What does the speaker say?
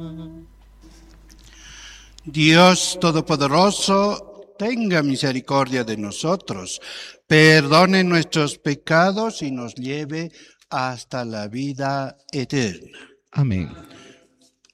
Dios Todopoderoso, tenga misericordia de nosotros, perdone nuestros pecados y nos lleve hasta la vida eterna. Amén.